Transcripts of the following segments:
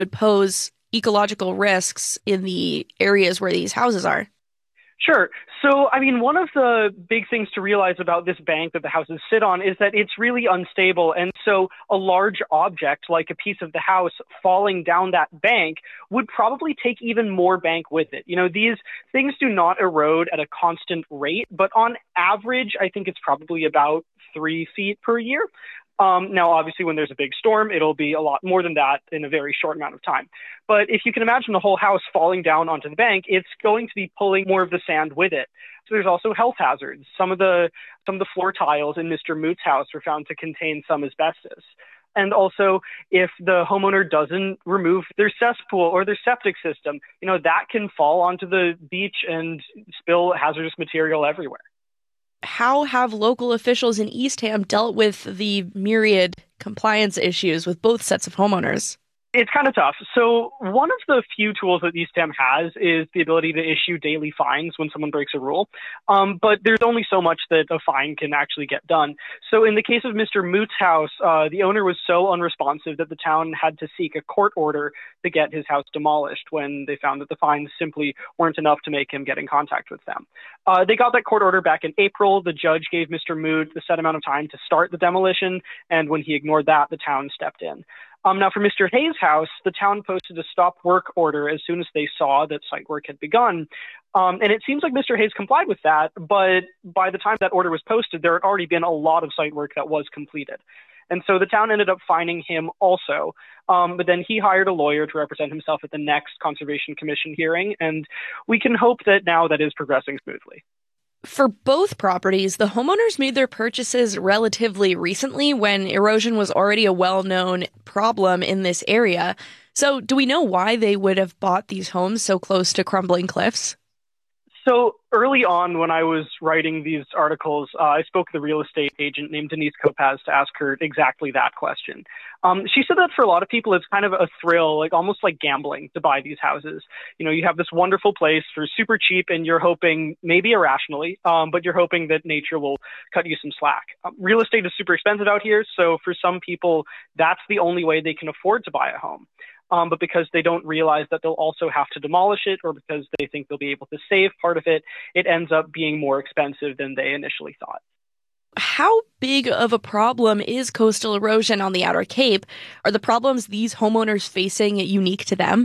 would pose ecological risks in the areas where these houses are? Sure. So, I mean, one of the big things to realize about this bank that the houses sit on is that it's really unstable. And so a large object like a piece of the house falling down that bank would probably take even more bank with it. You know, these things do not erode at a constant rate, but on average, I think it's probably about 3 feet per year. Now, obviously, when there's a big storm, it'll be a lot more than that in a very short amount of time. But if you can imagine the whole house falling down onto the bank, it's going to be pulling more of the sand with it. So there's also health hazards. Some of the floor tiles in Mr. Moot's house were found to contain some asbestos. And also, if the homeowner doesn't remove their cesspool or their septic system, you know, that can fall onto the beach and spill hazardous material everywhere. How have local officials in Eastham dealt with the myriad compliance issues with both sets of homeowners? It's kind of tough. So one of the few tools that Eastham has is the ability to issue daily fines when someone breaks a rule. But there's only so much that a fine can actually get done. So in the case of Mr. Moot's house, the owner was so unresponsive that the town had to seek a court order to get his house demolished when they found that the fines simply weren't enough to make him get in contact with them. They got that court order back in April. The judge gave Mr. Moot the set amount of time to start the demolition, and when he ignored that, the town stepped in. Now, for Mr. Hayes' house, the town posted a stop work order as soon as they saw that site work had begun. And it seems like Mr. Hayes complied with that, but by the time that order was posted, there had already been a lot of site work that was completed. And so the town ended up fining him also. But then he hired a lawyer to represent himself at the next Conservation Commission hearing, and we can hope that now that is progressing smoothly. For both properties, the homeowners made their purchases relatively recently when erosion was already a well-known problem in this area. So do we know why they would have bought these homes so close to crumbling cliffs? So early on, when I was writing these articles, I spoke to the real estate agent named Denise Kopaz to ask her exactly that question. She said that for a lot of people, it's kind of a thrill, like almost like gambling, to buy these houses. You know, you have this wonderful place for super cheap, and you're hoping, maybe irrationally, but you're hoping that nature will cut you some slack. Real estate is super expensive out here, so for some people, that's the only way they can afford to buy a home. But because they don't realize that they'll also have to demolish it, or because they think they'll be able to save part of it, it ends up being more expensive than they initially thought. How big of a problem is coastal erosion on the Outer Cape? Are the problems these homeowners facing unique to them?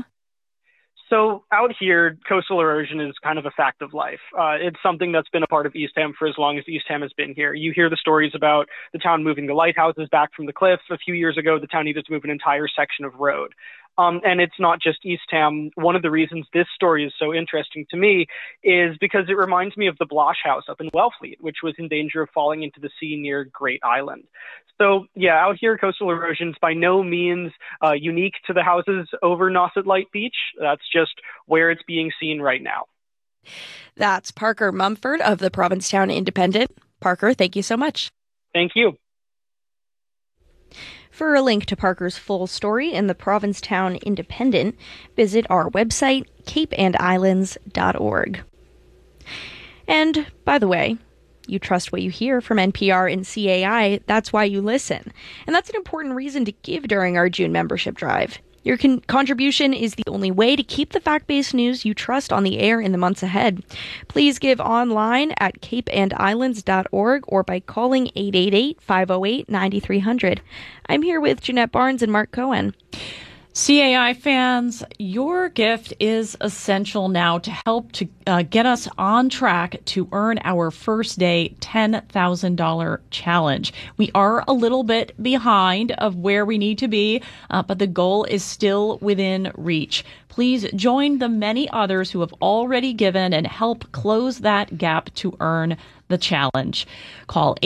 So out here, coastal erosion is kind of a fact of life. It's something that's been a part of Eastham for as long as Eastham has been here. You hear the stories about the town moving the lighthouses back from the cliffs. A few years ago, the town needed to move an entire section of road. And it's not just Eastham. One of the reasons this story is so interesting to me is because it reminds me of the Blosh House up in Wellfleet, which was in danger of falling into the sea near Great Island. So, yeah, out here, coastal erosion is by no means unique to the houses over Nauset Light Beach. That's just where it's being seen right now. That's Parker Mumford of the Provincetown Independent. Parker, thank you so much. Thank you. For a link to Parker's full story in the Provincetown Independent, visit our website, capeandislands.org. And, by the way, you trust what you hear from NPR and CAI, that's why you listen. And that's an important reason to give during our June membership drive. Your contribution is the only way to keep the fact-based news you trust on the air in the months ahead. Please give online at capeandislands.org or by calling 888-508-9300. I'm here with Jeanette Barnes and Mark Cohen. CAI fans, your gift is essential now to help to get us on track to earn our first day $10,000 challenge. We are a little bit behind of where we need to be, but the goal is still within reach. Please join the many others who have already given and help close that gap to earn the challenge. Call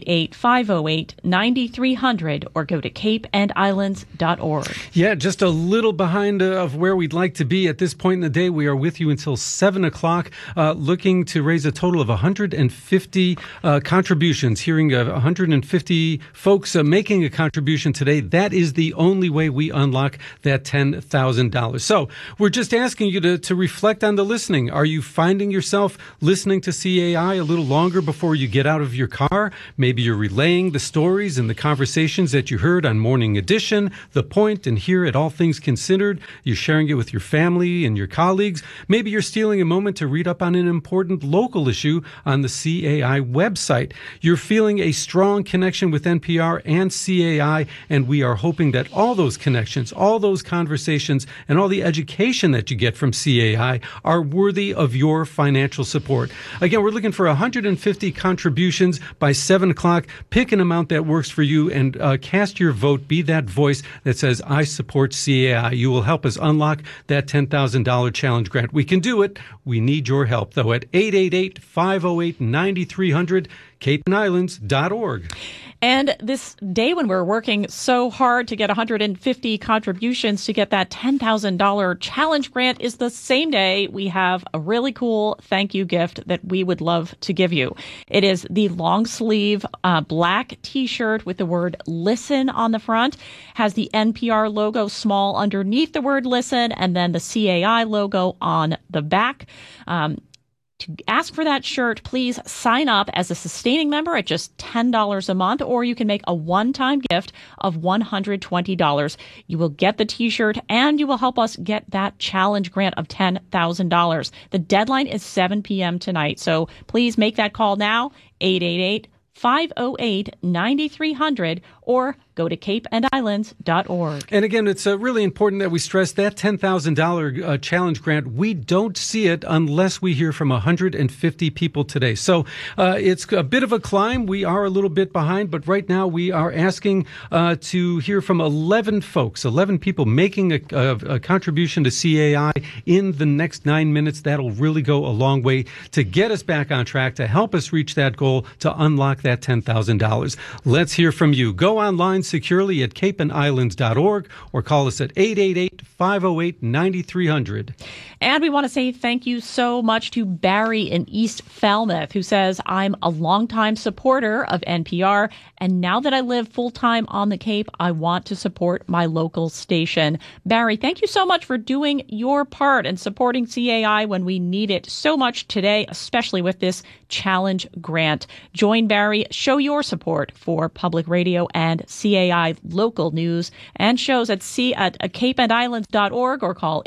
888-508-9300 or go to capeandislands.org. Yeah, just a little behind of where we'd like to be at this point in the day. We are with you until 7 o'clock, looking to raise a total of 150 contributions, hearing of 150 folks making a contribution today. That is the only way we unlock that $10,000. So we're just asking you to reflect on the listening. Are you finding yourself listening to CAI a little longer longer before you get out of your car. Maybe you're relaying the stories and the conversations that you heard on Morning Edition, The Point, and here at All Things Considered. You're sharing it with your family and your colleagues. Maybe you're stealing a moment to read up on an important local issue on the CAI website. You're feeling a strong connection with NPR and CAI, and we are hoping that all those connections, all those conversations, and all the education that you get from CAI are worthy of your financial support. Again, we're looking for 150 contributions by 7 o'clock. Pick an amount that works for you and cast your vote. Be that voice that says, I support CAI. You will help us unlock that $10,000 challenge grant. We can do it. We need your help, though, at 888-508-9300, CapeandIslands.org. And this day when we're working so hard to get 150 contributions to get that $10,000 challenge grant is the same day we have a really cool thank you gift that we would love to give you. It is the long sleeve black T-shirt with the word listen on the front, has the NPR logo small underneath the word listen, and then the CAI logo on the back. To ask for that shirt, please sign up as a sustaining member at just $10 a month, or you can make a one-time gift of $120. You will get the T-shirt, and you will help us get that challenge grant of $10,000. The deadline is 7 p.m. tonight, so please make that call now, 888-508-9300, or go to capeandislands.org. And again, it's really important that we stress that $10,000 challenge grant. We don't see it unless we hear from 150 people today. So it's a bit of a climb. We are a little bit behind, but right now we are asking to hear from 11 folks, 11 people making a contribution to CAI in the next 9 minutes. That'll really go a long way to get us back on track, to help us reach that goal, to unlock that $10,000. Let's hear from you. Go online securely at capeandislands.org or call us at 888-508-9300. And we want to say thank you so much to Barry in East Falmouth, who says, I'm a longtime supporter of NPR, and now that I live full-time on the Cape, I want to support my local station. Barry, thank you so much for doing your part and supporting CAI when we need it so much today, especially with this challenge grant. Join Barry, show your support for public radio and CAI local news and shows at capeandislands.org or call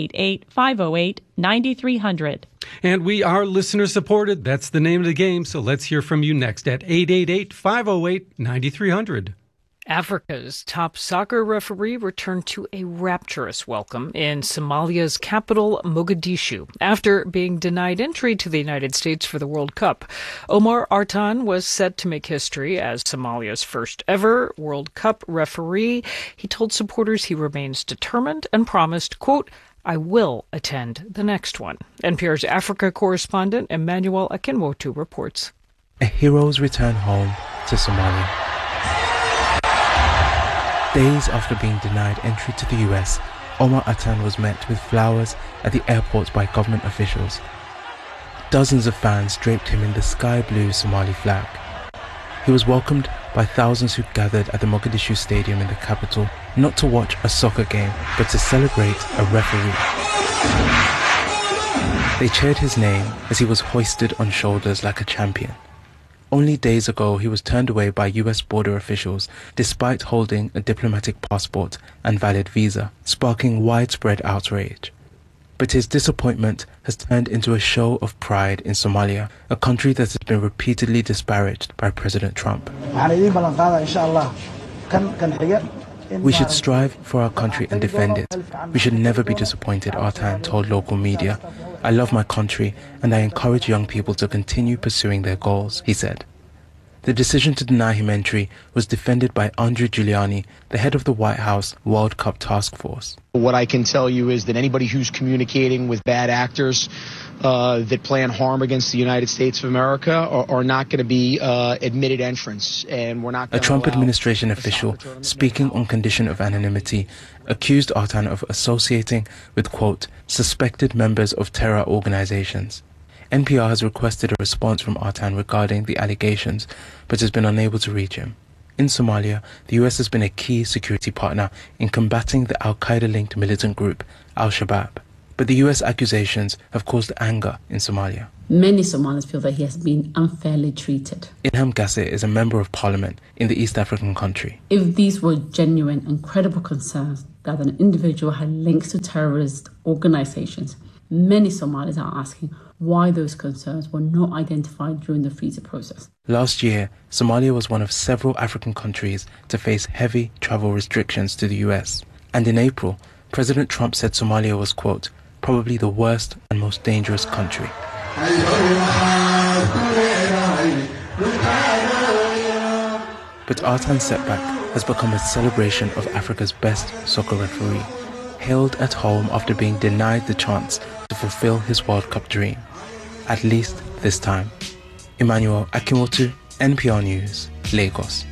888-508-9300. And we are listener supported. That's the name of the game. So let's hear from you next at 888-508-9300. Africa's top soccer referee returned to a rapturous welcome in Somalia's capital, Mogadishu, after being denied entry to the United States for the World Cup. Omar Artan was set to make history as Somalia's first ever World Cup referee. He told supporters he remains determined and promised, quote, I will attend the next one. NPR's Africa correspondent Emmanuel Akinwotu reports. A hero's return home to Somalia. Days after being denied entry to the US, Omar Artan was met with flowers at the airport by government officials. Dozens of fans draped him in the sky blue Somali flag. He was welcomed by thousands who gathered at the Mogadishu Stadium in the capital, not to watch a soccer game, but to celebrate a referee. They cheered his name as he was hoisted on shoulders like a champion. Only days ago, he was turned away by US border officials despite holding a diplomatic passport and valid visa, sparking widespread outrage. But his disappointment has turned into a show of pride in Somalia, a country that has been repeatedly disparaged by President Trump. We should strive for our country and defend it. We should never be disappointed, Artan told local media. I love my country and I encourage young people to continue pursuing their goals, he said. The decision to deny him entry was defended by Andrew Giuliani, the head of the White House World Cup Task Force. What I can tell you is that anybody who's communicating with bad actors that plan harm against the United States of America are not going to be admitted entrants, and we're not. A Trump administration official, speaking on condition of anonymity, accused Artan of associating with, quote, suspected members of terror organizations. NPR has requested a response from Artan regarding the allegations, but has been unable to reach him. In Somalia, the US has been a key security partner in combating the al-Qaeda-linked militant group, Al-Shabaab. But the US accusations have caused anger in Somalia. Many Somalis feel that he has been unfairly treated. Ilham Gasset is a member of parliament in the East African country. If these were genuine and credible concerns that an individual had links to terrorist organizations, many Somalis are asking why those concerns were not identified during the visa process. Last year, Somalia was one of several African countries to face heavy travel restrictions to the US. And in April, President Trump said Somalia was, quote, probably the worst and most dangerous country. But Artan Setback has become a celebration of Africa's best soccer referee, hailed at home after being denied the chance to fulfill his World Cup dream. At least this time. Emmanuel Akinwotu, NPR News, Lagos.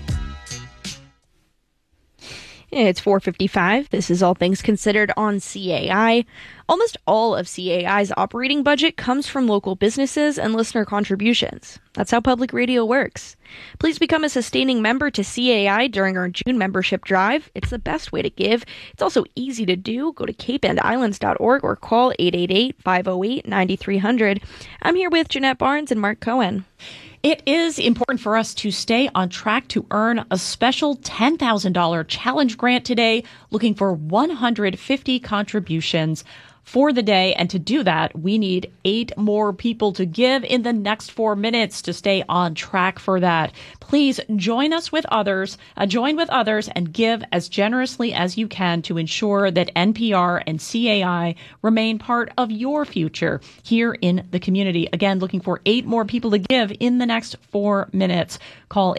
It's 4:55. This is All Things Considered on CAI. Almost all of CAI's operating budget comes from local businesses and listener contributions. That's how public radio works. Please become a sustaining member to CAI during our June membership drive. It's the best way to give. It's also easy to do. Go to capeandislands.org or call 888-508-9300. I'm here with Jeanette Barnes and Mark Cohen. It is important for us to stay on track to earn a special $10,000 challenge grant today, looking for 150 contributions for the day. And to do that, we need 8 more people to give in the next 4 minutes to stay on track for that. Please join with others and give as generously as you can to ensure that NPR and CAI remain part of your future here in the community. Again, looking for 8 more people to give in the next 4 minutes. Call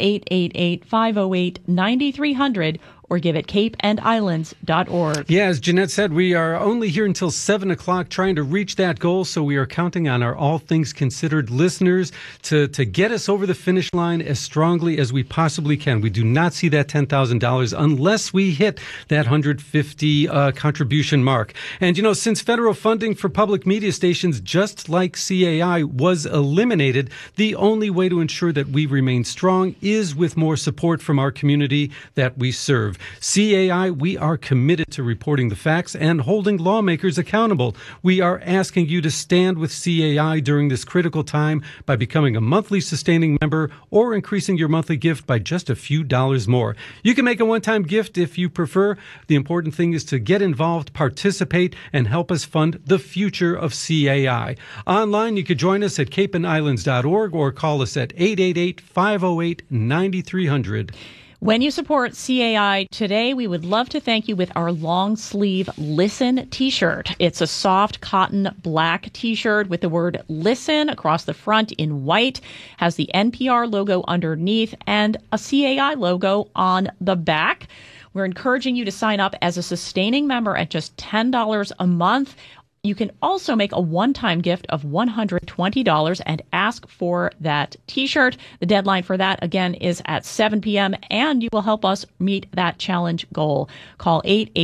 888-508-9300 or give at capeandislands.org. Yeah, as Jeanette said, we are only here until 7 o'clock trying to reach that goal, so we are counting on our All Things Considered listeners to get us over the finish line as strongly as we possibly can. We do not see that $10,000 unless we hit that 150 contribution mark. And, you know, since federal funding for public media stations, just like CAI, was eliminated, the only way to ensure that we remain strong is with more support from our community that we serve. CAI, we are committed to reporting the facts and holding lawmakers accountable. We are asking you to stand with CAI during this critical time by becoming a monthly sustaining member or increasing your monthly gift by just a few dollars more. You can make a one-time gift if you prefer. The important thing is to get involved, participate, and help us fund the future of CAI. Online, you could join us at capeandislands.org or call us at 888-508-9300. When you support CAI today, we would love to thank you with our long sleeve Listen t-shirt. It's a soft cotton black t-shirt with the word listen across the front in white, has the NPR logo underneath and a CAI logo on the back. We're encouraging you to sign up as a sustaining member at just $10 a month. You can also make a one-time gift of $120 and ask for that t-shirt. The deadline for that, again, is at 7 p.m., and you will help us meet that challenge goal. Call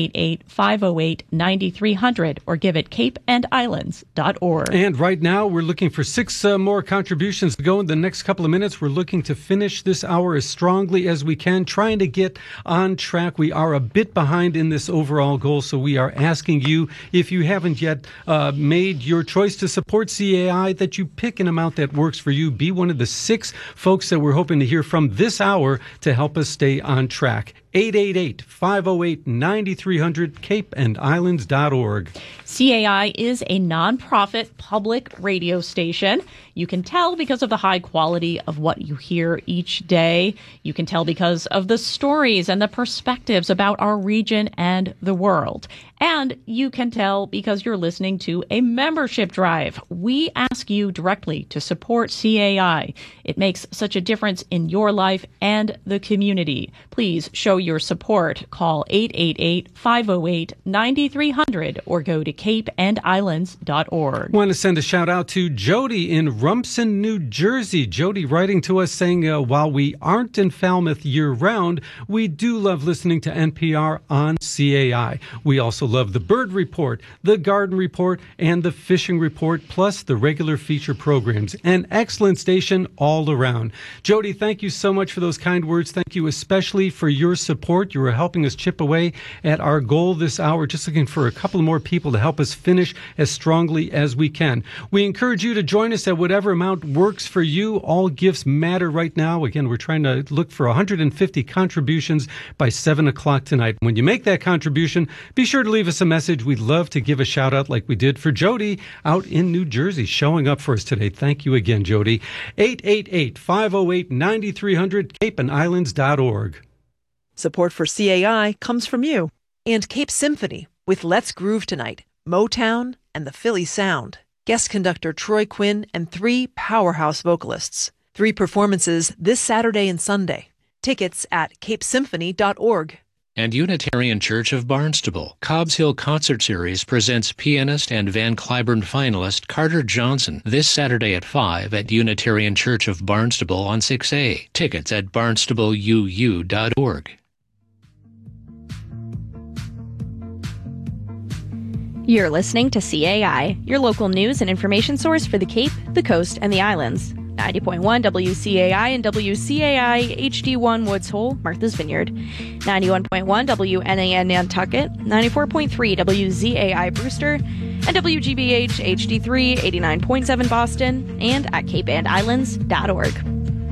888-508-9300 or give at capeandislands.org. And right now, we're looking for 6 more contributions to go in the next couple of minutes. We're looking to finish this hour as strongly as we can, trying to get on track. We are a bit behind in this overall goal, so we are asking you, if you haven't yet made your choice to support CAI, that you pick an amount that works for you. Be one of the 6 folks that we're hoping to hear from this hour to help us stay on track. 888-508-9300, capeandislands.org. CAI is a nonprofit public radio station. You can tell because of the high quality of what you hear each day. You can tell because of the stories and the perspectives about our region and the world. And you can tell because you're listening to a membership drive. We ask you directly to support CAI. It makes such a difference in your life and the community. Please show your support. Call 888-508-9300 or go to capeandislands.org. I want to send a shout out to Jody in Rumson, New Jersey. Jody writing to us saying, while we aren't in Falmouth year round, we do love listening to NPR on CAI. We also love the Bird Report, the Garden Report, and the Fishing Report, plus the regular feature programs. An excellent station all around. Jody, thank you so much for those kind words. Thank you especially for your support support. You are helping us chip away at our goal this hour. Just looking for a couple more people to help us finish as strongly as we can. We encourage you to join us at whatever amount works for you. All gifts matter right now. Again, we're trying to look for 150 contributions by 7 o'clock tonight. When you make that contribution, be sure to leave us a message. We'd love to give a shout out like we did for Jody out in New Jersey, showing up for us today. Thank you again, Jody. 888-508-9300, CapeandIslands.org. Support for CAI comes from you and Cape Symphony with Let's Groove Tonight, Motown, and the Philly Sound. Guest conductor Troy Quinn and 3 powerhouse vocalists. 3 performances this Saturday and Sunday. Tickets at capesymphony.org. And Unitarian Church of Barnstable, Cobb's Hill Concert Series presents pianist and Van Cliburn finalist Carter Johnson this Saturday at 5 at Unitarian Church of Barnstable on 6A. Tickets at barnstableuu.org. You're listening to CAI, your local news and information source for the Cape, the Coast, and the Islands. 90.1 WCAI and WCAI HD1 Woods Hole, Martha's Vineyard. 91.1 WNAN Nantucket, 94.3 WZAI Brewster, and WGBH HD3 89.7 Boston, and at CapeandIslands.org.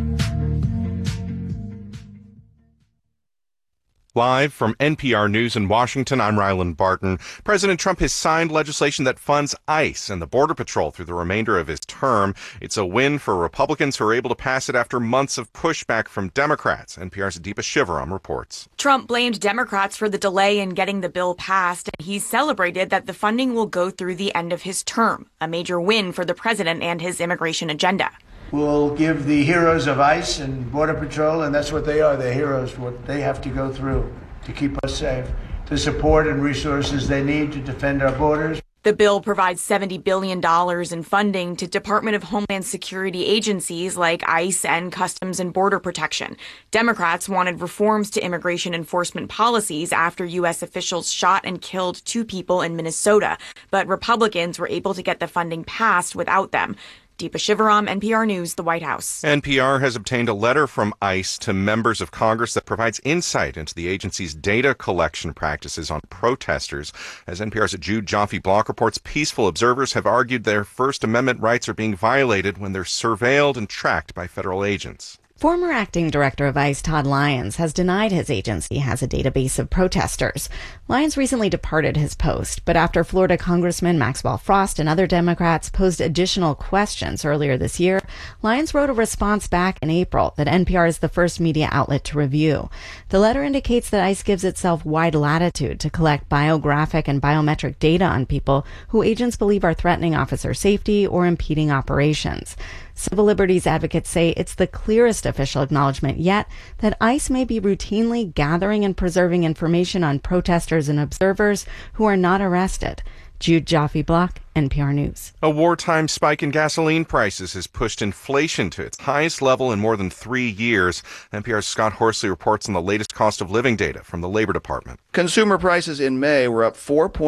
Live from NPR News in Washington, I'm Ryland Barton. President Trump has signed legislation that funds ICE and the Border Patrol through the remainder of his term. It's a win for Republicans who are able to pass it after months of pushback from Democrats. NPR's Deepa Shivaram reports. Trump blamed Democrats for the delay in getting the bill passed, and he celebrated that the funding will go through the end of his term, a major win for the president and his immigration agenda. We'll give the heroes of ICE and Border Patrol, and that's what they are, they're heroes, what they have to go through to keep us safe, the support and resources they need to defend our borders. The bill provides $70 billion in funding to Department of Homeland Security agencies like ICE and Customs and Border Protection. Democrats wanted reforms to immigration enforcement policies after U.S. officials shot and killed 2 people in Minnesota, but Republicans were able to get the funding passed without them. Deepa Shivaram, NPR News, the White House. NPR has obtained a letter from ICE to members of Congress that provides insight into the agency's data collection practices on protesters. As NPR's Jude Joffe-Block reports, peaceful observers have argued their First Amendment rights are being violated when they're surveilled and tracked by federal agents. Former acting director of ICE Todd Lyons has denied his agency has a database of protesters. Lyons recently departed his post, but after Florida Congressman Maxwell Frost and other Democrats posed additional questions earlier this year, Lyons wrote a response back in April that NPR is the first media outlet to review. The letter indicates that ICE gives itself wide latitude to collect biographic and biometric data on people who agents believe are threatening officer safety or impeding operations. Civil liberties advocates say it's the clearest official acknowledgement yet that ICE may be routinely gathering and preserving information on protesters and observers who are not arrested. Jude Joffe-Block, NPR News. A wartime spike in gasoline prices has pushed inflation to its highest level in more than 3 years. NPR's Scott Horsley reports on the latest cost of living data from the Labor Department. Consumer prices in May were up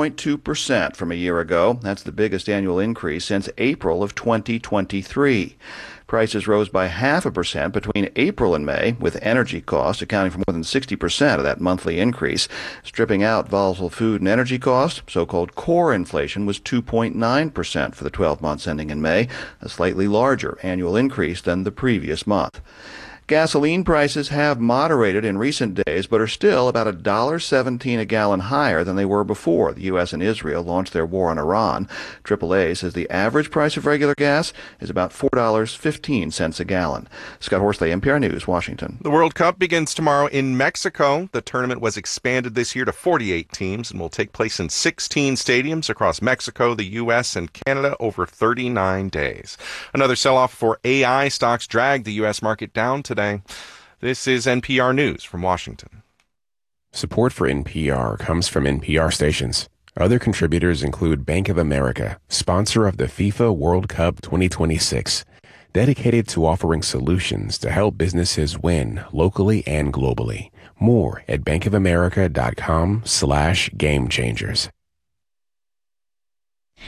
4.2% from a year ago. That's the biggest annual increase since April of 2023. Prices rose by 0.5% between April and May, with energy costs accounting for more than 60% of that monthly increase. Stripping out volatile food and energy costs, so-called core inflation was 2.9% for the 12 months ending in May, a slightly larger annual increase than the previous month. Gasoline prices have moderated in recent days, but are still about $1.17 a gallon higher than they were before the U.S. and Israel launched their war on Iran. AAA says the average price of regular gas is about $4.15 a gallon. Scott Horsley, NPR News, Washington. The World Cup begins tomorrow in Mexico. The tournament was expanded this year to 48 teams and will take place in 16 stadiums across Mexico, the U.S., and Canada over 39 days. Another sell-off for AI stocks dragged the U.S. market down today. This is NPR News from Washington. Support for NPR comes from NPR stations. Other contributors include Bank of America, sponsor of the FIFA World Cup 2026, dedicated to offering solutions to help businesses win locally and globally. More at bankofamerica.com/gamechangers.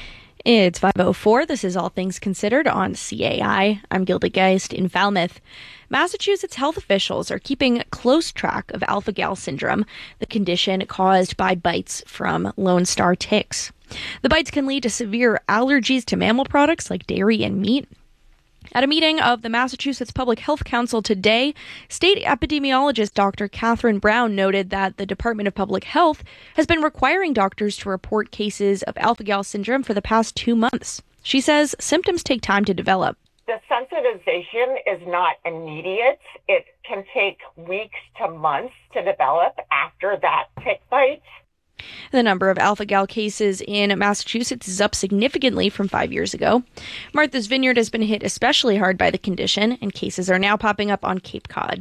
It's 5:04. This is All Things Considered on CAI. I'm Gilda Geist in Falmouth. Massachusetts health officials are keeping close track of alpha-gal syndrome, the condition caused by bites from Lone Star ticks. The bites can lead to severe allergies to mammal products like dairy and meat. At a meeting of the Massachusetts Public Health Council today, state epidemiologist Dr. Catherine Brown noted that the Department of Public Health has been requiring doctors to report cases of alpha-gal syndrome for the past 2 months. She says symptoms take time to develop. The sensitization is not immediate. It can take weeks to months to develop after that tick bite. The number of alpha-gal cases in Massachusetts is up significantly from 5 years ago. Martha's Vineyard has been hit especially hard by the condition, and cases are now popping up on Cape Cod.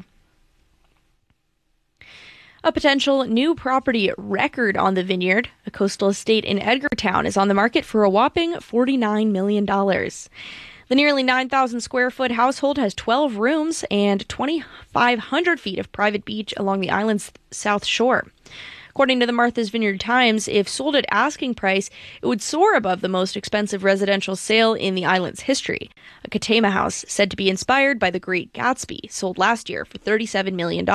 A potential new property record on the Vineyard, a coastal estate in Edgartown, is on the market for a whopping $49 million. The nearly 9,000 square foot household has 12 rooms and 2,500 feet of private beach along the island's south shore. According to the Martha's Vineyard Times, if sold at asking price, it would soar above the most expensive residential sale in the island's history. A Katama house said to be inspired by The Great Gatsby, sold last year for $37 million.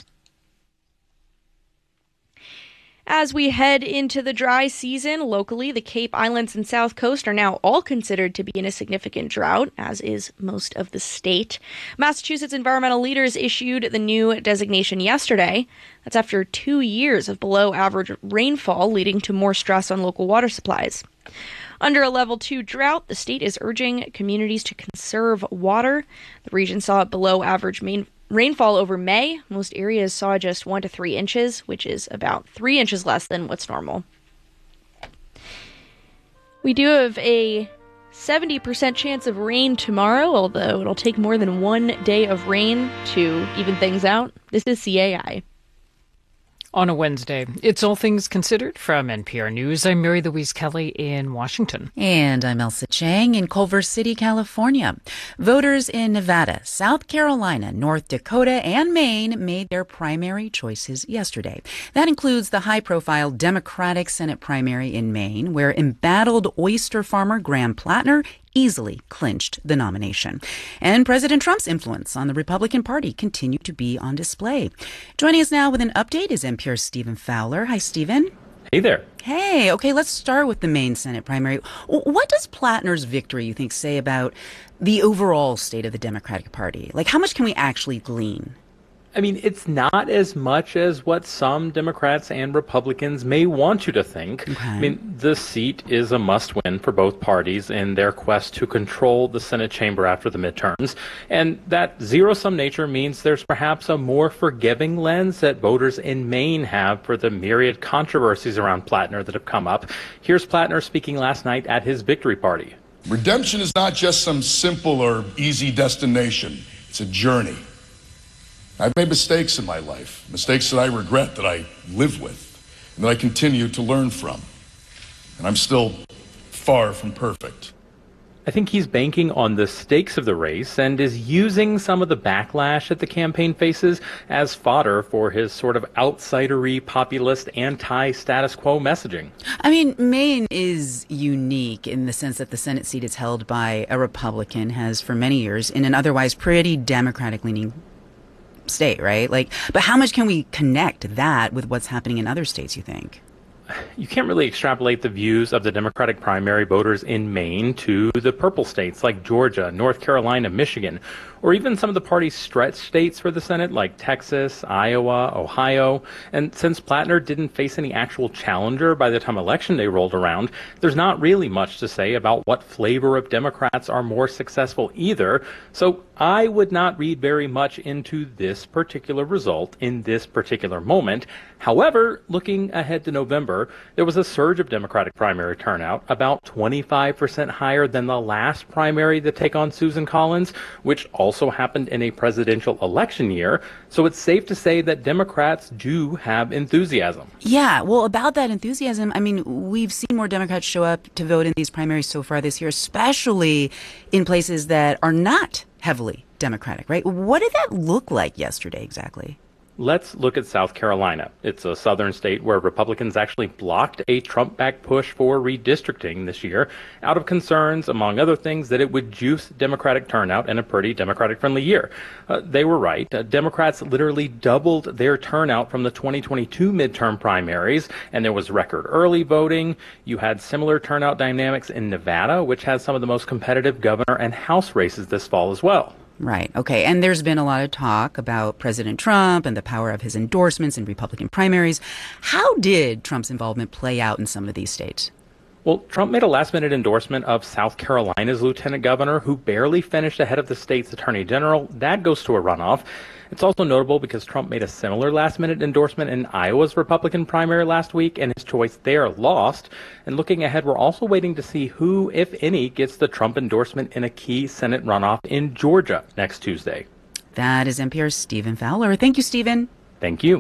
As we head into the dry season, locally, the Cape Islands and South Coast are now all considered to be in a significant drought, as is most of the state. Massachusetts environmental leaders issued the new designation yesterday. That's after 2 years of below-average rainfall, leading to more stress on local water supplies. Under a level 2 drought, the state is urging communities to conserve water. The region saw below-average rainfall over May. Most areas saw just 1 to 3 inches, which is about 3 inches less than what's normal. We do have a 70% chance of rain tomorrow, although it'll take more than 1 day of rain to even things out. This is CAI. On a Wednesday, it's All Things Considered from NPR News. I'm Mary Louise Kelly in Washington. And I'm Elsa Chang in Culver City, California. Voters in Nevada, South Carolina, North Dakota, and Maine made their primary choices yesterday. That includes the high-profile Democratic Senate primary in Maine, where embattled oyster farmer Graham Plattner easily clinched the nomination. And President Trump's influence on the Republican Party continued to be on display. Joining us now with an update is NPR's Stephen Fowler. Hi, Stephen. Hey there. Hey, okay, let's start with the Maine Senate primary. What does Plattner's victory, you think, say about the overall state of the Democratic Party? Like, how much can we actually glean? I mean, it's not as much as what some Democrats and Republicans may want you to think. Okay. I mean, the seat is a must-win for both parties in their quest to control the Senate chamber after the midterms. And that zero-sum nature means there's perhaps a more forgiving lens that voters in Maine have for the myriad controversies around Plattner that have come up. Here's Plattner speaking last night at his victory party. Redemption is not just some simple or easy destination. It's a journey. I've made mistakes in my life, mistakes that I regret, that I live with, and that I continue to learn from. And I'm still far from perfect. I think he's banking on the stakes of the race and is using some of the backlash that the campaign faces as fodder for his sort of outsidery, populist, anti-status quo messaging. I mean, Maine is unique in the sense that the Senate seat is held by a Republican, has for many years, in an otherwise pretty Democratic-leaning state, right? Like, but how much can we connect that with what's happening in other states, you think? You can't really extrapolate the views of the Democratic primary voters in Maine to the purple states like Georgia, North Carolina, Michigan, or even some of the party's stretch states for the Senate like Texas, Iowa, Ohio. And since Plattner didn't face any actual challenger by the time Election Day rolled around, there's not really much to say about what flavor of Democrats are more successful either. So I would not read very much into this particular result in this particular moment. However, looking ahead to November, there was a surge of Democratic primary turnout, about 25% higher than the last primary to take on Susan Collins, which also happened in a presidential election year. So it's safe to say that Democrats do have enthusiasm. Yeah, well, about that enthusiasm, I mean, we've seen more Democrats show up to vote in these primaries so far this year, especially in places that are not heavily Democratic, right? What did that look like yesterday exactly? Let's look at South Carolina. It's a southern state where Republicans actually blocked a Trump-backed push for redistricting this year out of concerns, among other things, that it would juice Democratic turnout in a pretty Democratic-friendly year. They were right. Democrats literally doubled their turnout from the 2022 midterm primaries, and there was record early voting. You had similar turnout dynamics in Nevada, which has some of the most competitive governor and House races this fall as well. Right. Okay. And there's been a lot of talk about President Trump and the power of his endorsements in Republican primaries. How did Trump's involvement play out in some of these states? Well, Trump made a last-minute endorsement of South Carolina's lieutenant governor, who barely finished ahead of the state's attorney general. That goes to a runoff. It's also notable because Trump made a similar last-minute endorsement in Iowa's Republican primary last week, and his choice there lost. And looking ahead, we're also waiting to see who, if any, gets the Trump endorsement in a key Senate runoff in Georgia next Tuesday. That is NPR's Stephen Fowler. Thank you, Stephen. Thank you.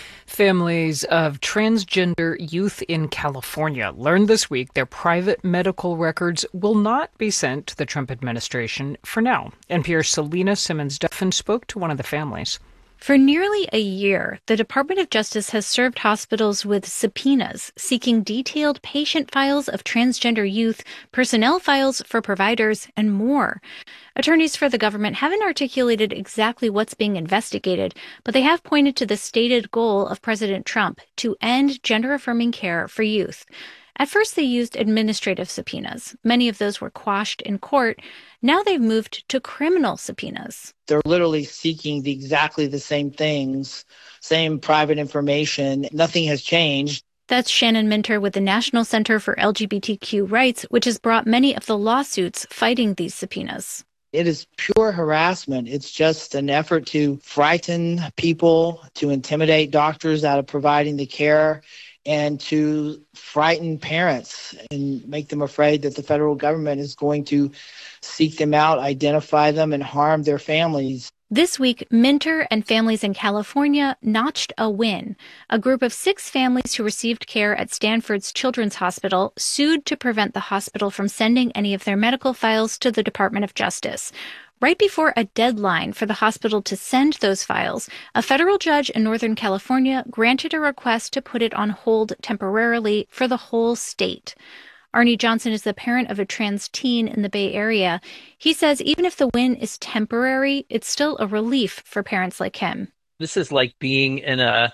Families of transgender youth in California learned this week their private medical records will not be sent to the Trump administration for now. NPR's Selena Simmons-Duffin spoke to one of the families. For nearly a year, the Department of Justice has served hospitals with subpoenas seeking detailed patient files of transgender youth, personnel files for providers, and more. Attorneys for the government haven't articulated exactly what's being investigated, but they have pointed to the stated goal of President Trump to end gender-affirming care for youth. At first, they used administrative subpoenas. Many of those were quashed in court. Now they've moved to criminal subpoenas. They're literally seeking exactly the same things, same private information. Nothing has changed. That's Shannon Minter with the National Center for LGBTQ Rights, which has brought many of the lawsuits fighting these subpoenas. It is pure harassment. It's just an effort to frighten people, to intimidate doctors out of providing the care, and to frighten parents and make them afraid that the federal government is going to seek them out, identify them, and harm their families. This week, Minter and families in California notched a win. A group of 6 families who received care at Stanford's Children's Hospital sued to prevent the hospital from sending any of their medical files to the Department of Justice. Right before a deadline for the hospital to send those files, a federal judge in Northern California granted a request to put it on hold temporarily for the whole state. Arnie Johnson is the parent of a trans teen in the Bay Area. He says even if the win is temporary, it's still a relief for parents like him. This is like being in a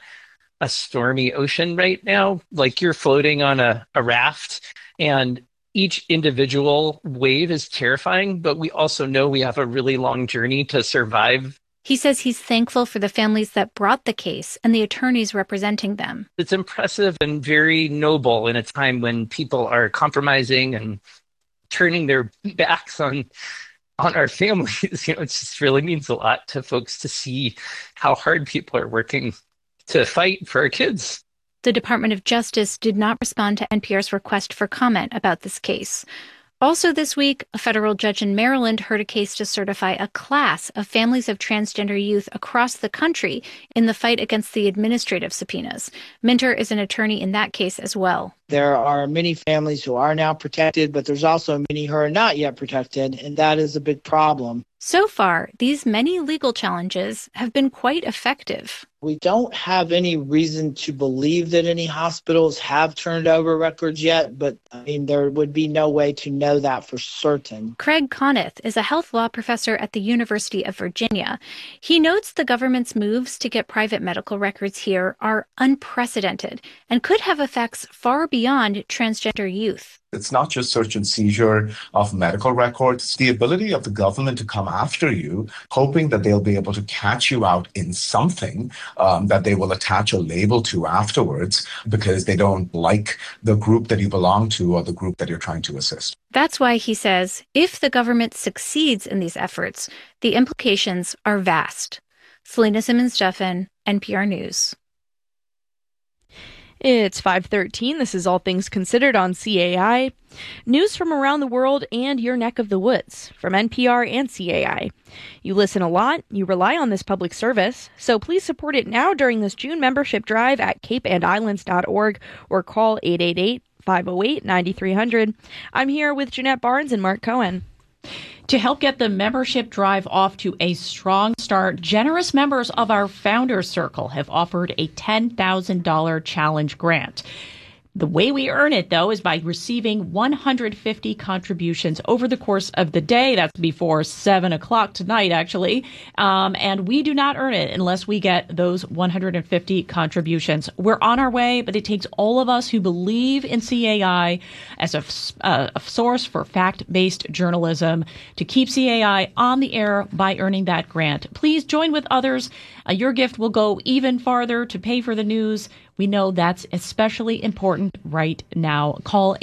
stormy ocean right now. Like you're floating on a raft, and each individual wave is terrifying, but we also know we have a really long journey to survive. He says he's thankful for the families that brought the case and the attorneys representing them. It's impressive and very noble in a time when people are compromising and turning their backs on our families. It just really means a lot to folks to see how hard people are working to fight for our kids. The Department of Justice did not respond to NPR's request for comment about this case. Also this week, a federal judge in Maryland heard a case to certify a class of families of transgender youth across the country in the fight against the administrative subpoenas. Minter is an attorney in that case as well. There are many families who are now protected, but there's also many who are not yet protected, and that is a big problem. So far, these many legal challenges have been quite effective. We don't have any reason to believe that any hospitals have turned over records yet, but there would be no way to know that for certain. Craig Conniff is a health law professor at the University of Virginia. He notes the government's moves to get private medical records here are unprecedented and could have effects far beyond transgender youth. It's not just search and seizure of medical records. It's the ability of the government to come after you, hoping that they'll be able to catch you out in something that they will attach a label to afterwards because they don't like the group that you belong to or the group that you're trying to assist. That's why he says if the government succeeds in these efforts, the implications are vast. Selena Simmons-Duffin, NPR News. It's 5:13. This is All Things Considered on CAI. News from around the world and your neck of the woods from NPR and CAI. You listen a lot. You rely on this public service. So please support it now during this June membership drive at capeandislands.org or call 888-508-9300. I'm here with Jeanette Barnes and Mark Cohen. To help get the membership drive off to a strong start, generous members of our Founders Circle have offered a $10,000 challenge grant. The way we earn it, though, is by receiving 150 contributions over the course of the day. That's before 7 o'clock tonight, actually. And we do not earn it unless we get those 150 contributions. We're on our way, but it takes all of us who believe in CAI as a source for fact-based journalism to keep CAI on the air by earning that grant. Please join with others. Your gift will go even farther to pay for the news. We know that's especially important right now. Call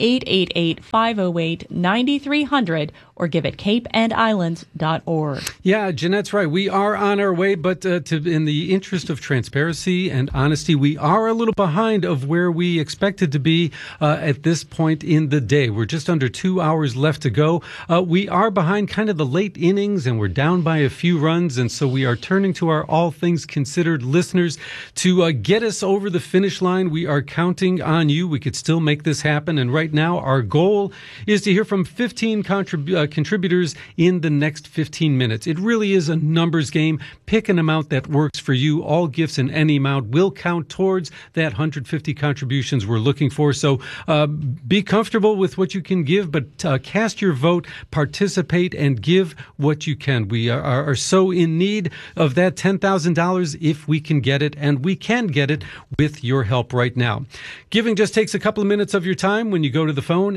888-508-9300 or give at capeandislands.org. Yeah, Jeanette's right. We are on our way, but in the interest of transparency and honesty, we are a little behind of where we expected to be at this point in the day. We're just under 2 hours left to go. We are behind kind of the late innings, and we're down by a few runs, and so we are turning to our All Things Considered listeners to get us over the finish line. We are counting on you. We could still make this happen, and right now our goal is to hear from 15 contributors in the next 15 minutes. It really is a numbers game. Pick an amount that works for you. All gifts in any amount will count towards that 150 contributions we're looking for. So be comfortable with what you can give, but cast your vote, participate, and give what you can. We are so in need of that $10,000 if we can get it, and we can get it with your help right now. Giving just takes a couple of minutes of your time when you go to the phone,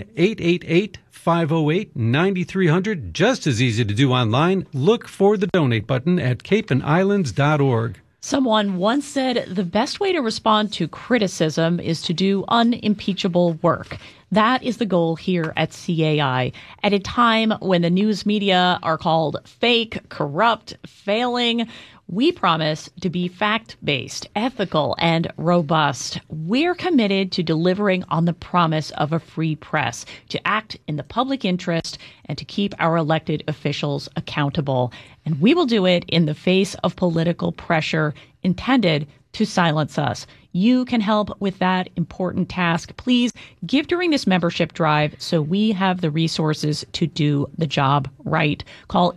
888-508-9300. Just as easy to do online. Look for the donate button at capeandislands.org. Someone once said the best way to respond to criticism is to do unimpeachable work. That is the goal here at CAI. At a time when the news media are called fake, corrupt, failing, we promise to be fact-based, ethical, and robust. We're committed to delivering on the promise of a free press, to act in the public interest, and to keep our elected officials accountable. And we will do it in the face of political pressure intended to silence us. You can help with that important task. Please give during this membership drive so we have the resources to do the job right. Call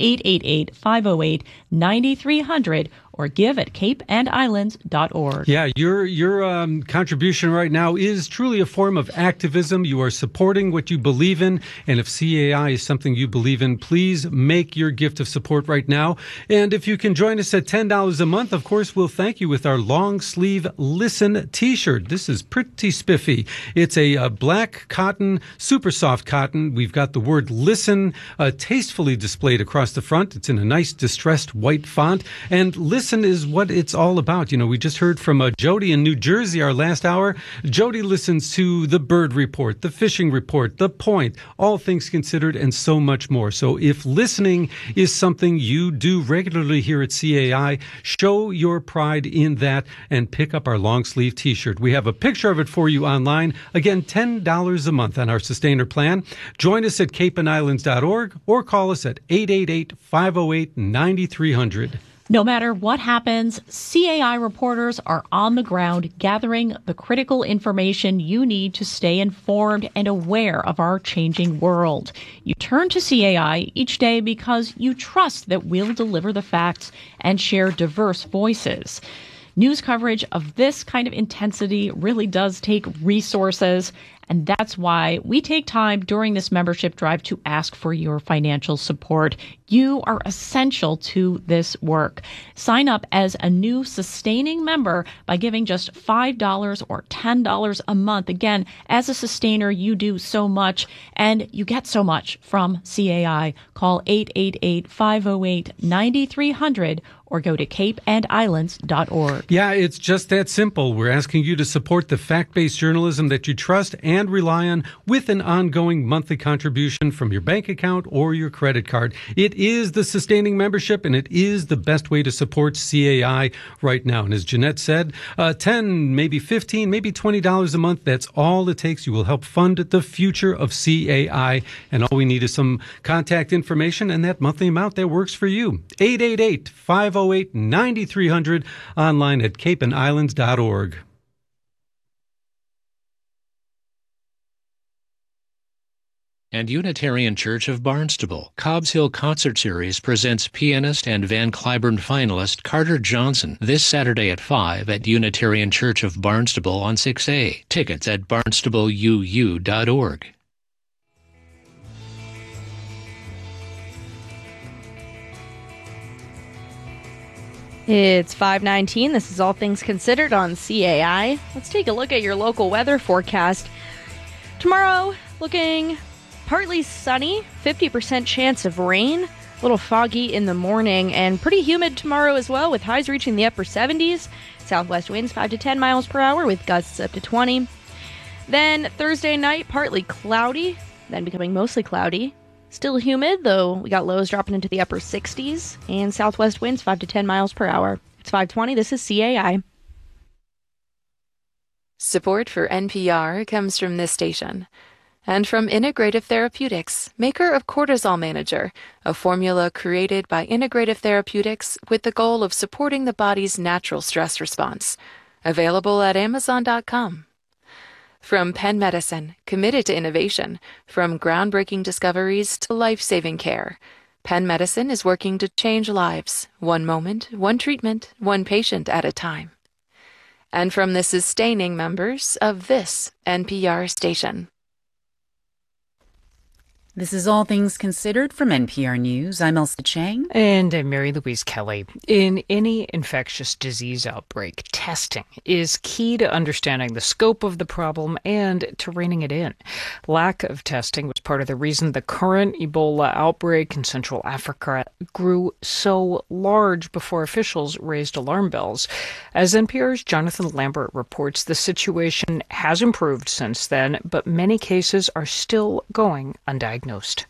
888-508-9300 or give at capeandislands.org. Yeah, your contribution right now is truly a form of activism. You are supporting what you believe in, and if CAI is something you believe in, please make your gift of support right now. And if you can join us at $10 a month, of course, we'll thank you with our long sleeve Listen t-shirt. This is pretty spiffy. It's a black cotton, super soft cotton. We've got the word Listen tastefully displayed across the front. It's in a nice distressed white font, and listen is what it's all about. You know, we just heard from Jody in New Jersey, our last hour. Jody listens to the Bird Report, the Fishing Report, The Point, All Things Considered, and so much more. So if listening is something you do regularly here at CAI, show your pride in that and pick up our long sleeve t-shirt. We have a picture of it for you online. Again, $10 a month on our Sustainer plan. Join us at capeandislands.org or call us at 888-508-9300. No matter what happens, CAI reporters are on the ground gathering the critical information you need to stay informed and aware of our changing world. You turn to CAI each day because you trust that we'll deliver the facts and share diverse voices. News coverage of this kind of intensity really does take resources, and that's why we take time during this membership drive to ask for your financial support. You are essential to this work. Sign up as a new sustaining member by giving just $5 or $10 a month. Again, as a sustainer, you do so much, and you get so much from CAI. Call 888-508-9300 or go to capeandislands.org. Yeah, it's just that simple. We're asking you to support the fact-based journalism that you trust and rely on with an ongoing monthly contribution from your bank account or your credit card. It is the sustaining membership, and it is the best way to support CAI right now. And as Jeanette said, $10, maybe $15, maybe $20 a month, that's all it takes. You will help fund the future of CAI, and all we need is some contact information and that monthly amount that works for you. 888-508-9300, online at capeandislands.org. and Unitarian Church of Barnstable. Cobb's Hill Concert Series presents pianist and Van Cliburn finalist Carter Johnson this Saturday at 5 at Unitarian Church of Barnstable on 6A. Tickets at barnstableuu.org. It's 5:19. This is All Things Considered on CAI. Let's take a look at your local weather forecast. Tomorrow, looking partly sunny, 50% chance of rain, a little foggy in the morning, and pretty humid tomorrow as well, with highs reaching the upper 70s. Southwest winds 5 to 10 miles per hour with gusts up to 20. Then Thursday night, partly cloudy, then becoming mostly cloudy. Still humid, though we got lows dropping into the upper 60s, and southwest winds 5 to 10 miles per hour. It's 5:20. This is CAI. Support for NPR comes from this station and from Integrative Therapeutics, maker of Cortisol Manager, a formula created by Integrative Therapeutics with the goal of supporting the body's natural stress response. Available at Amazon.com. From Penn Medicine, committed to innovation, from groundbreaking discoveries to life-saving care, Penn Medicine is working to change lives, one moment, one treatment, one patient at a time. And from the sustaining members of this NPR station. This is All Things Considered from NPR News. I'm Elsa Chang. And I'm Mary Louise Kelly. In any infectious disease outbreak, testing is key to understanding the scope of the problem and to reining it in. Lack of testing was part of the reason the current Ebola outbreak in Central Africa grew so large before officials raised alarm bells. As NPR's Jonathan Lambert reports, the situation has improved since then, but many cases are still going undiagnosed.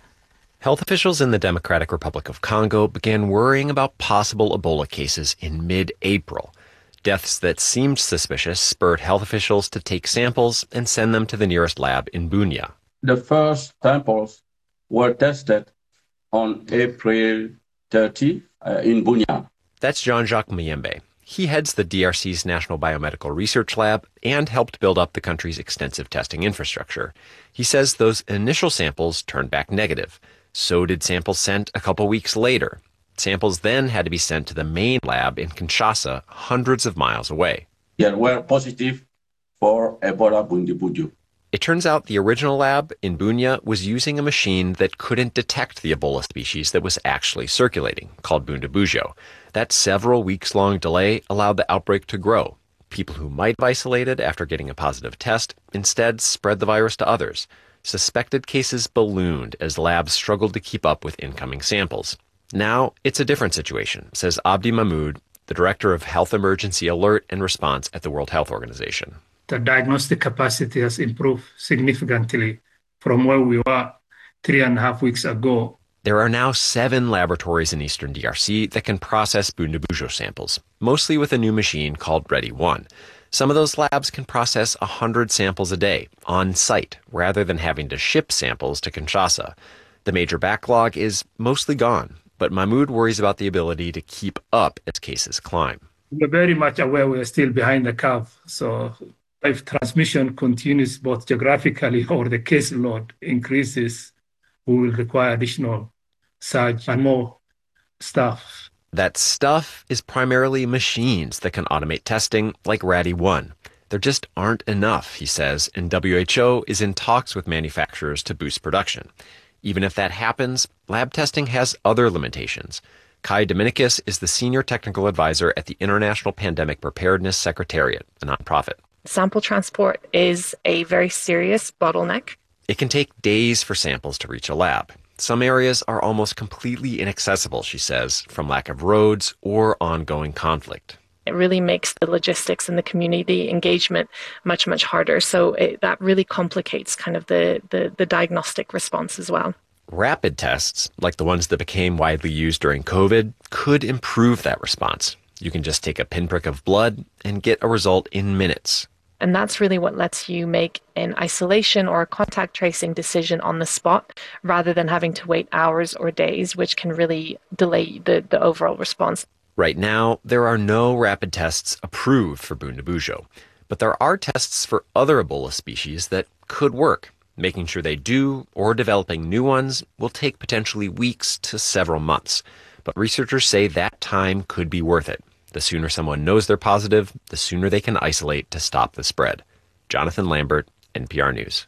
Health officials in the Democratic Republic of Congo began worrying about possible Ebola cases in mid-April. Deaths that seemed suspicious spurred health officials to take samples and send them to the nearest lab in Bunia. The first samples were tested on April 30 in Bunia. That's Jean-Jacques Muyembe. He heads the DRC's National Biomedical Research Lab and helped build up the country's extensive testing infrastructure. He says those initial samples turned back negative. So did samples sent a couple weeks later. Samples then had to be sent to the main lab in Kinshasa, hundreds of miles away. They were positive for Ebola Bundibugyo. It turns out the original lab in Bunia was using a machine that couldn't detect the Ebola species that was actually circulating, called Bundibugyo. That several weeks-long delay allowed the outbreak to grow. People who might have isolated after getting a positive test instead spread the virus to others. Suspected cases ballooned as labs struggled to keep up with incoming samples. Now it's a different situation, says Abdi Mahmoud, the director of Health Emergency Alert and Response at the World Health Organization. The diagnostic capacity has improved significantly from where we were 3.5 weeks ago. There are now 7 laboratories in eastern DRC that can process Bundibugyo samples, mostly with a new machine called ReadyOne. Some of those labs can process 100 samples a day, on site, rather than having to ship samples to Kinshasa. The major backlog is mostly gone, but Mahmoud worries about the ability to keep up as cases climb. We're very much aware we're still behind the curve, so if transmission continues both geographically or the caseload increases, we will require additional surge and more staff. That stuff is primarily machines that can automate testing, like ReadyOne. There just aren't enough, he says, and WHO is in talks with manufacturers to boost production. Even if that happens, lab testing has other limitations. Kai Dominicus is the senior technical advisor at the International Pandemic Preparedness Secretariat, a nonprofit. Sample transport is a very serious bottleneck. It can take days for samples to reach a lab. Some areas are almost completely inaccessible, she says, from lack of roads or ongoing conflict. It really makes the logistics and the community engagement much, much harder. So that really complicates kind of the diagnostic response as well. Rapid tests, like the ones that became widely used during COVID, could improve that response. You can just take a pinprick of blood and get a result in minutes. And that's really what lets you make an isolation or a contact tracing decision on the spot rather than having to wait hours or days, which can really delay the overall response. Right now, there are no rapid tests approved for Bundibugyo, but there are tests for other Ebola species that could work. Making sure they do, or developing new ones, will take potentially weeks to several months. But researchers say that time could be worth it. The sooner someone knows they're positive, the sooner they can isolate to stop the spread. Jonathan Lambert, NPR News.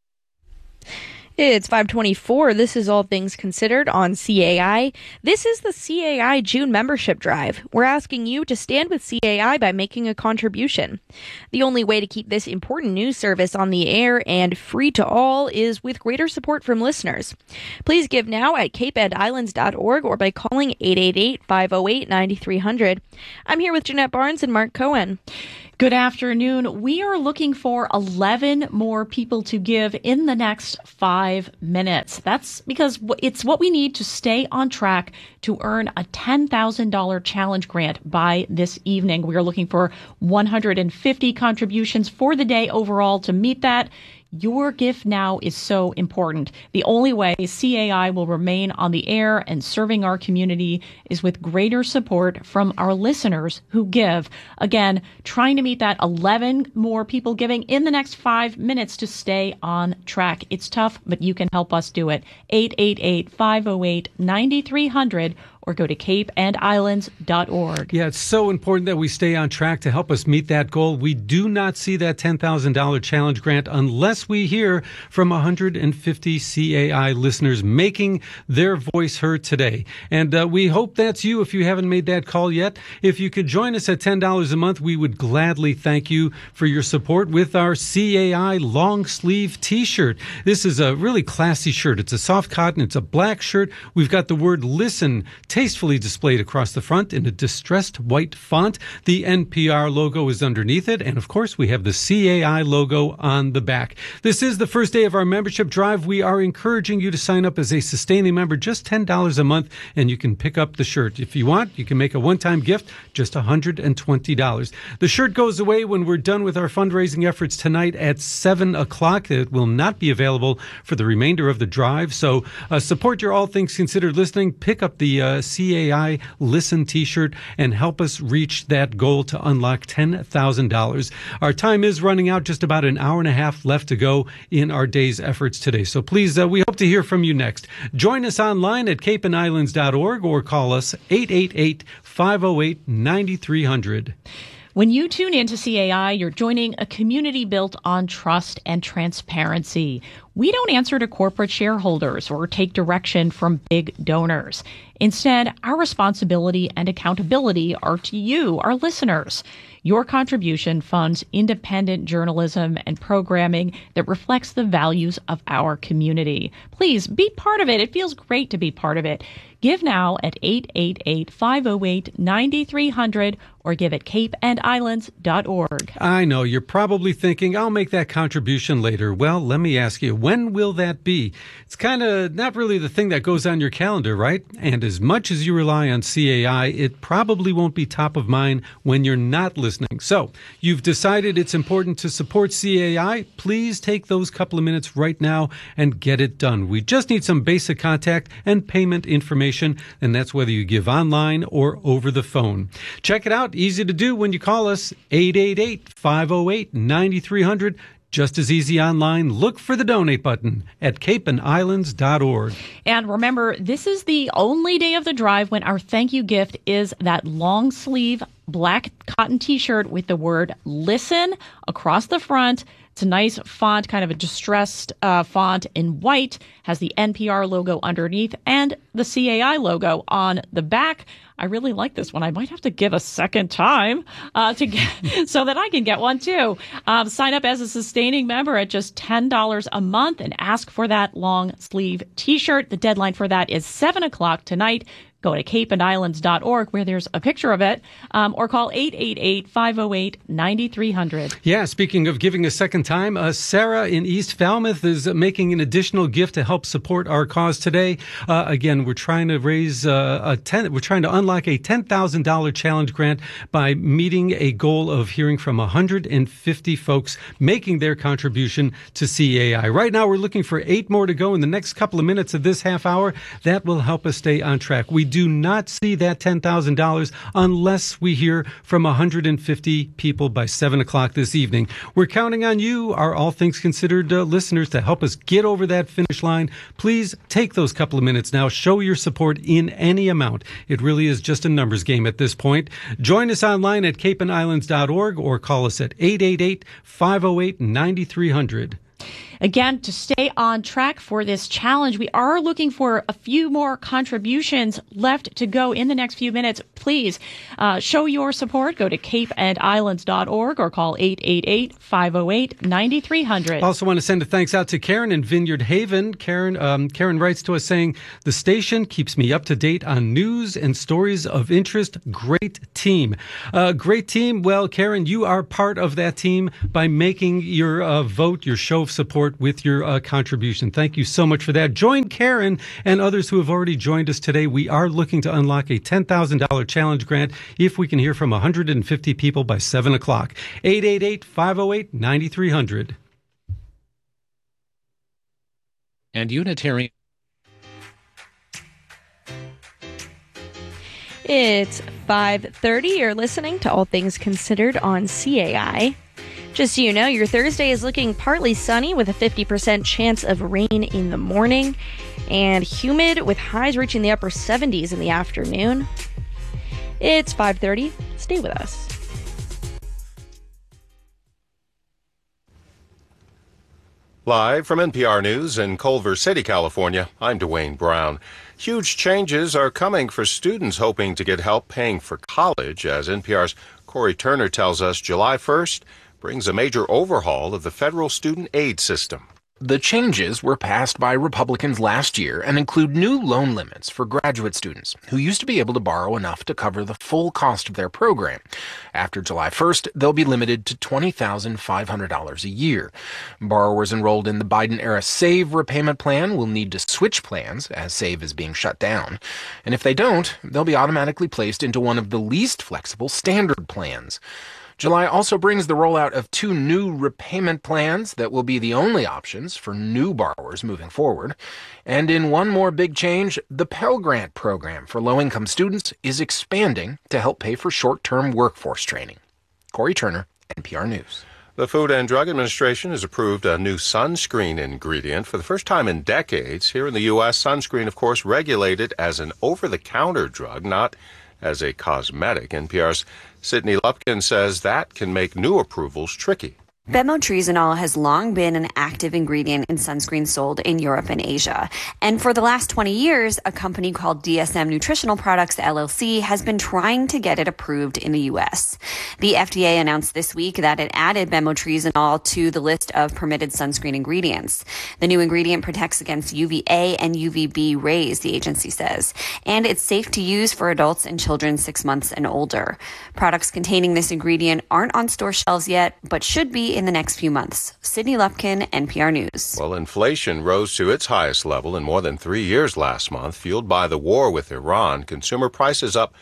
It's 5:24. This is All Things Considered on CAI. This is the CAI June membership drive. We're asking you to stand with CAI by making a contribution. The only way to keep this important news service on the air and free to all is with greater support from listeners. Please give now at capeandislands.org or by calling 888-508-9300. I'm here with Jeanette Barnes and Mark Cohen. Good afternoon. We are looking for 11 more people to give in the next 5 minutes. That's because it's what we need to stay on track to earn a $10,000 challenge grant by this evening. We are looking for 150 contributions for the day overall to meet that. Your gift now is so important. The only way CAI will remain on the air and serving our community is with greater support from our listeners who give. Again, trying to meet that 11 more people giving in the next 5 minutes to stay on track. It's tough, but you can help us do it. 888-508-9300 or go to capeandislands.org. Yeah, it's so important that we stay on track to help us meet that goal. We do not see that $10,000 challenge grant unless we hear from 150 CAI listeners making their voice heard today. And we hope that's you if you haven't made that call yet. If you could join us at $10 a month, we would gladly thank you for your support with our CAI long sleeve t-shirt. This is a really classy shirt. It's a soft cotton. It's a black shirt. We've got the word listen tastefully displayed across the front in a distressed white font. The NPR logo is underneath it. And of course, we have the CAI logo on the back. This is the first day of our membership drive. We are encouraging you to sign up as a sustaining member, just $10 a month, and you can pick up the shirt. If you want, you can make a one-time gift, just $120. The shirt goes away when we're done with our fundraising efforts tonight at 7 o'clock. It will not be available for the remainder of the drive. So support your All Things Considered listening. Pick up the CAI Listen t-shirt and help us reach that goal to unlock $10,000. Our time is running out, just about an hour and a half left to go in our day's efforts today. So please, we hope to hear from you next. Join us online at capeandislands.org or call us 888-508-9300. When you tune into CAI, you're joining a community built on trust and transparency. We don't answer to corporate shareholders or take direction from big donors. Instead, our responsibility and accountability are to you, our listeners. Your contribution funds independent journalism and programming that reflects the values of our community. Please be part of it. It feels great to be part of it. Give now at 888-508-9300 or give at capeandislands.org. I know you're probably thinking, I'll make that contribution later. Well, let me ask you, when will that be? It's kind of not really the thing that goes on your calendar, right? And as much as you rely on CAI, it probably won't be top of mind when you're not listening. So you've decided it's important to support CAI. Please take those couple of minutes right now and get it done. We just need some basic contact and payment information, and that's whether you give online or over the phone. Check it out. Easy to do when you call us, 888-508-9300. Just as easy online. Look for the donate button at capeandislands.org. And remember, this is the only day of the drive when our thank you gift is that long sleeve black cotton t-shirt with the word listen across the front. It's a nice font, kind of a distressed font in white, has the NPR logo underneath and the CAI logo on the back. I really like this one. I might have to give a second time to get so that I can get one too. Sign up as a sustaining member at just $10 a month and ask for that long sleeve t-shirt. The deadline for that is 7 o'clock tonight. Go to capeandislands.org where there's a picture of it, or call 888-508-9300. Yeah, speaking of giving a second time, Sarah in East Falmouth is making an additional gift to help support our cause today. Again, we're trying to raise we're trying to unlock a $10,000 challenge grant by meeting a goal of hearing from 150 folks making their contribution to CAI. Right now, we're looking for 8 more to go in the next couple of minutes of this half hour. That will help us stay on track. We do not see that $10,000 unless we hear from 150 people by 7 o'clock this evening. We're counting on you, our All Things Considered listeners, to help us get over that finish line. Please take those couple of minutes now. Show your support in any amount. It really is just a numbers game at this point. Join us online at capeandislands.org or call us at 888-508-9300. Again, to stay on track for this challenge, we are looking for a few more contributions left to go in the next few minutes. Please show your support. Go to capeandislands.org or call 888-508-9300. Also want to send a thanks out to Karen in Vineyard Haven. Karen writes to us saying, the station keeps me up to date on news and stories of interest. Great team. Great team. Well, Karen, you are part of that team by making your vote, your show of support with your contribution. Thank you so much for that. Join Karen and others who have already joined us today. We are looking to unlock a $10,000 challenge grant if we can hear from 150 people by 7 o'clock. 888-508-9300. And Unitarian. It's 5:30. You're listening to All Things Considered on CAI. Just so you know, your Thursday is looking partly sunny with a 50% chance of rain in the morning and humid with highs reaching the upper 70s in the afternoon. It's 5:30. Stay with us. Live from NPR News in Culver City, California, I'm Dwayne Brown. Huge changes are coming for students hoping to get help paying for college. As NPR's Corey Turner tells us, July 1st brings a major overhaul of the federal student aid system. The changes were passed by Republicans last year and include new loan limits for graduate students who used to be able to borrow enough to cover the full cost of their program. After July 1st, they'll be limited to $20,500 a year. Borrowers enrolled in the Biden-era SAVE repayment plan will need to switch plans as SAVE is being shut down. And if they don't, they'll be automatically placed into one of the least flexible standard plans. July also brings the rollout of 2 new repayment plans that will be the only options for new borrowers moving forward. And in one more big change, the Pell Grant program for low-income students is expanding to help pay for short-term workforce training. Corey Turner, NPR News. The Food and Drug Administration has approved a new sunscreen ingredient for the first time in decades. Here in the U.S., sunscreen, of course, regulated as an over-the-counter drug, not as a cosmetic. NPR's Sydney Lupkin says that can make new approvals tricky. Bemotrizinol has long been an active ingredient in sunscreen sold in Europe and Asia. And for the last 20 years, a company called DSM Nutritional Products, LLC, has been trying to get it approved in the U.S. The FDA announced this week that it added bemotrizinol to the list of permitted sunscreen ingredients. The new ingredient protects against UVA and UVB rays, the agency says, and it's safe to use for adults and children 6 months and older. Products containing this ingredient aren't on store shelves yet, but should be in the next few months. Sydney Lupkin, NPR News. Well, inflation rose to its highest level in more than 3 years last month, fueled by the war with Iran. Consumer prices up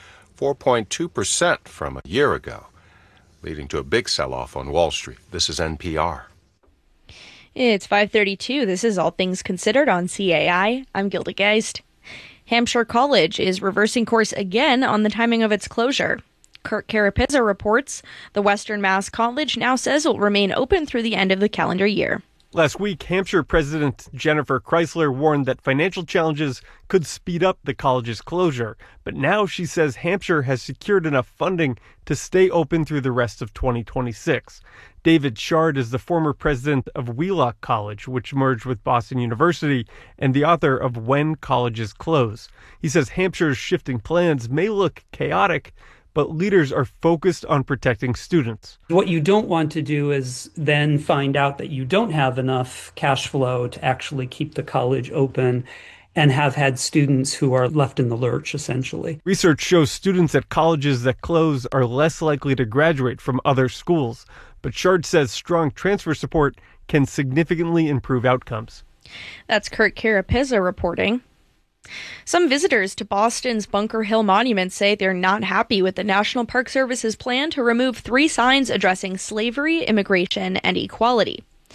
4.2% from a year ago, leading to a big sell-off on Wall Street. This is NPR. It's 5:32. This is All Things Considered on CAI. I'm Gilda Geist. Hampshire College is reversing course again on the timing of its closure. Kirk Carapizza reports the Western Mass College now says it will remain open through the end of the calendar year. Last week, Hampshire President Jennifer Chrysler warned that financial challenges could speed up the college's closure. But now she says Hampshire has secured enough funding to stay open through the rest of 2026. David Shard is the former president of Wheelock College, which merged with Boston University, and the author of When Colleges Close. He says Hampshire's shifting plans may look chaotic, but leaders are focused on protecting students. What you don't want to do is then find out that you don't have enough cash flow to actually keep the college open and have had students who are left in the lurch, essentially. Research shows students at colleges that close are less likely to graduate from other schools, but Shard says strong transfer support can significantly improve outcomes. That's Kurt Carapizza reporting. Some visitors to Boston's Bunker Hill Monument say they're not happy with the National Park Service's plan to remove 3 signs addressing slavery, immigration, and equality.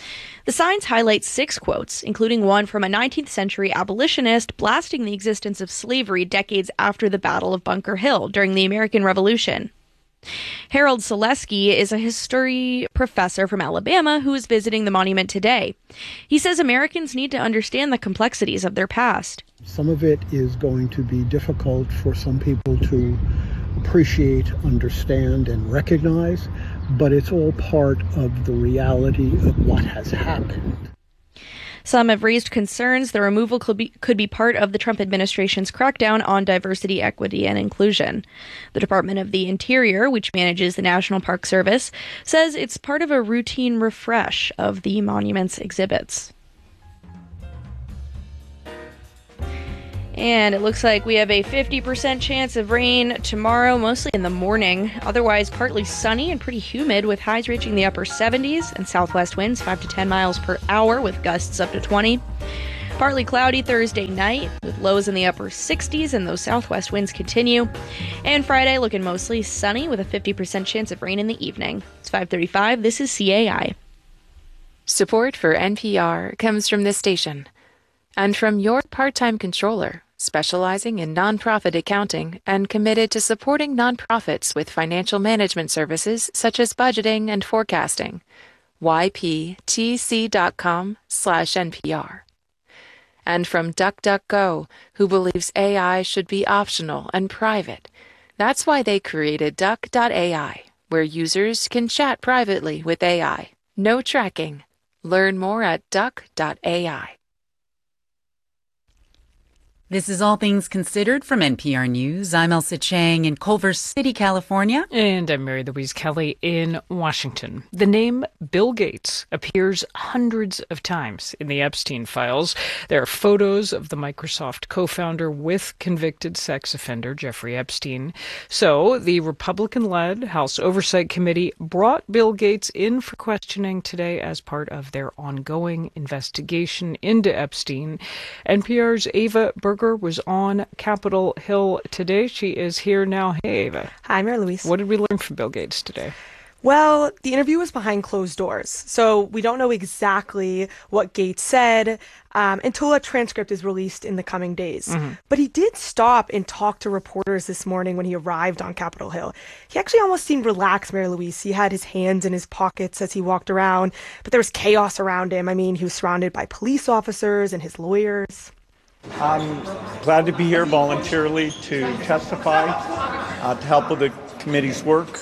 The signs highlight 6 quotes, including one from a 19th century abolitionist blasting the existence of slavery decades after the Battle of Bunker Hill during the American Revolution. Harold Selesky is a history professor from Alabama who is visiting the monument today. He says Americans need to understand the complexities of their past. Some of it is going to be difficult for some people to appreciate, understand, and recognize, but it's all part of the reality of what has happened. Some have raised concerns the removal could be part of the Trump administration's crackdown on diversity, equity, and inclusion. The Department of the Interior, which manages the National Park Service, says it's part of a routine refresh of the monument's exhibits. And it looks like we have a 50% chance of rain tomorrow, mostly in the morning. Otherwise, partly sunny and pretty humid with highs reaching the upper 70s and southwest winds 5 to 10 miles per hour with gusts up to 20. Partly cloudy Thursday night with lows in the upper 60s and those southwest winds continue. And Friday looking mostly sunny with a 50% chance of rain in the evening. It's 5:35. This is CAI. Support for NPR comes from this station and from your part-time controller, specializing in nonprofit accounting and committed to supporting nonprofits with financial management services such as budgeting and forecasting. yptc.com/NPR. And from DuckDuckGo, who believes AI should be optional and private. That's why they created Duck.ai, where users can chat privately with AI. No tracking. Learn more at Duck.ai. This is All Things Considered from NPR News. I'm Elsa Chang in Culver City, California. And I'm Mary Louise Kelly in Washington. The name Bill Gates appears hundreds of times in the Epstein files. There are photos of the Microsoft co-founder with convicted sex offender Jeffrey Epstein. So the Republican-led House Oversight Committee brought Bill Gates in for questioning today as part of their ongoing investigation into Epstein. NPR's Ava Berger was on Capitol Hill today. She is here now. Hey, Ava. Hi, Mary Louise. What did we learn from Bill Gates today? Well, the interview was behind closed doors, so we don't know exactly what Gates said until a transcript is released in the coming days. Mm-hmm. But he did stop and talk to reporters this morning when he arrived on Capitol Hill. He actually almost seemed relaxed, Mary Louise. He had his hands in his pockets as he walked around, but there was chaos around him. I mean, he was surrounded by police officers and his lawyers. I'm glad to be here voluntarily to testify, to help with the committee's work.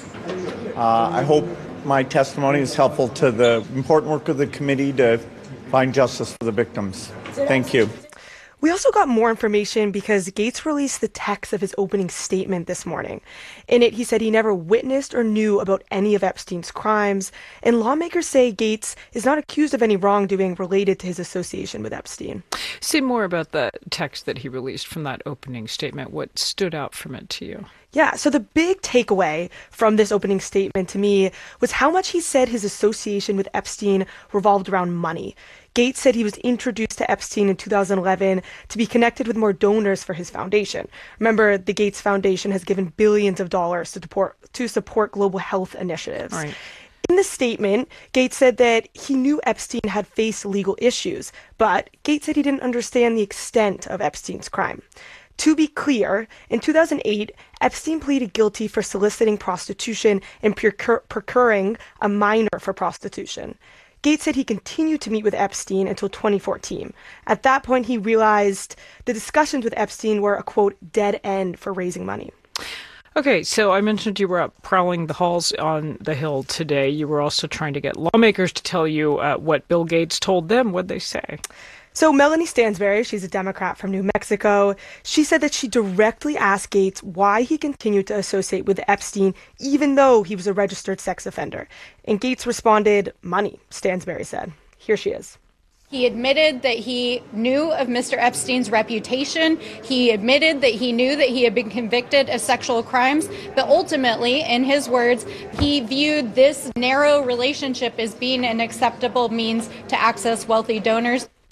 I hope my testimony is helpful to the important work of the committee to find justice for the victims. Thank you. We also got more information because Gates released the text of his opening statement this morning. In it, he said he never witnessed or knew about any of Epstein's crimes, and lawmakers say Gates is not accused of any wrongdoing related to his association with Epstein. Say more about the text that he released from that opening statement. What stood out from it to you? Yeah, so the big takeaway from this opening statement to me was how much he said his association with Epstein revolved around money. Gates said he was introduced to Epstein in 2011 to be connected with more donors for his foundation. Remember, the Gates Foundation has given billions of dollars to support global health initiatives. Right. In the statement, Gates said that he knew Epstein had faced legal issues, but Gates said he didn't understand the extent of Epstein's crime. To be clear, in 2008, Epstein pleaded guilty for soliciting prostitution and procuring a minor for prostitution. Gates said he continued to meet with Epstein until 2014. At that point, he realized the discussions with Epstein were a, quote, dead end for raising money. Okay, so I mentioned you were up prowling the halls on the Hill today. You were also trying to get lawmakers to tell you what Bill Gates told them. What'd they say? So Melanie Stansbury, she's a Democrat from New Mexico, she said that she directly asked Gates why he continued to associate with Epstein even though he was a registered sex offender. And Gates responded, money, Stansbury said. Here she is. He admitted that he knew of Mr. Epstein's reputation. He admitted that he knew that he had been convicted of sexual crimes. But ultimately, in his words, he viewed this narrow relationship as being an acceptable means to access wealthy donors.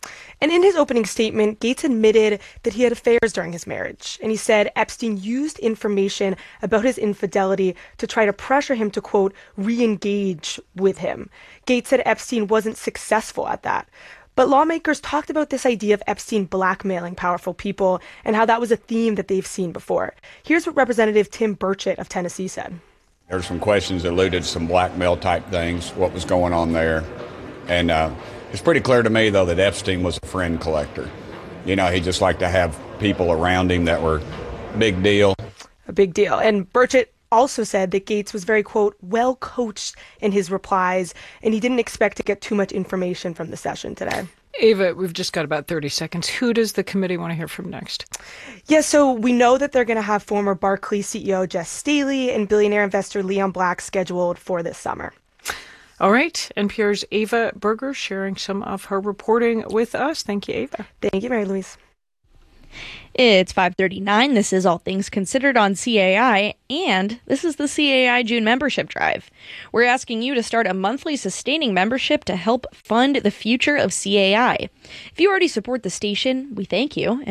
And in his opening statement, Gates admitted that he had affairs during his marriage. And he said Epstein used information about his infidelity to try to pressure him to, quote, re-engage with him. Gates said Epstein wasn't successful at that. But lawmakers talked about this idea of Epstein blackmailing powerful people and how that was a theme that they've seen before. Here's what Representative Tim Burchett of Tennessee said. There's some questions that alluded to some blackmail type things, what was going on there. And it's pretty clear to me, though, that Epstein was a friend collector. You know, he just liked to have people around him that were big deal. A big deal. And Burchett also said that Gates was very, quote, well coached in his replies, and he didn't expect to get too much information from the session today. Ava, we've just got about 30 seconds. Who does the committee want to hear from next? Yeah, so we know that they're going to have former Barclays CEO Jess Staley and billionaire investor Leon Black scheduled for this summer. All right. NPR's Ava Berger sharing some of her reporting with us. Thank you, Ava. Thank you, Mary Louise. It's 5:39. This is All Things Considered on CAI, and this is the CAI June membership drive. We're asking you to start a monthly sustaining membership to help fund the future of CAI. If you already support the station, we thank you.